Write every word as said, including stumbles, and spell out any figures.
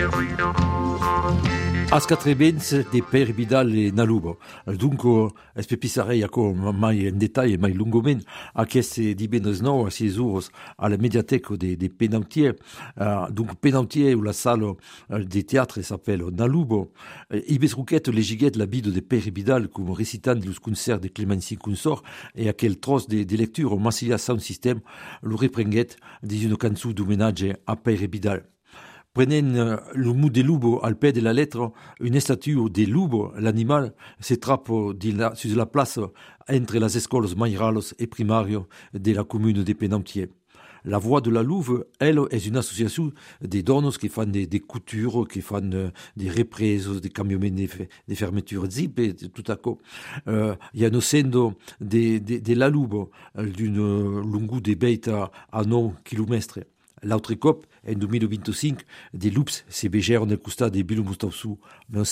Ascatrebens de Per Vidal e Nalubo. Dunque, es pe pisarei aco mai en detail e mai lungomen aquests divendres nou a sis jours a la mediateca de, de Penautier. Uh, donc Penautier ou la salle de théâtre s'appelle Nalubo. Uh, Ibes Rouquet legiguet la bide de Per Vidal comme recitant los concerts de Clemency Consort e aquel tros de, de lecture au Massilia Sound System lo reprenguet dis une cançó d'homenatge a Per Vidal. Prenant euh, le mot de lubo al pied de la lettre, une statue de lubo, l'animal, se trappe la, sur la place entre les écoles maïralos et primario de la commune de Penautier. La Voix de la Louve, elle, est une association de donos qui font des, des coutures, qui font euh, des reprises, des camions de, de fermetures zip et tout à coup. Euh, il y a un sendo de, de, de la Louve d'une longueur de beta à neuf kilomètres. L'autre cop, en deux mille vingt-cinq, des loups se végèrent nel costat de Bilo Mustausu,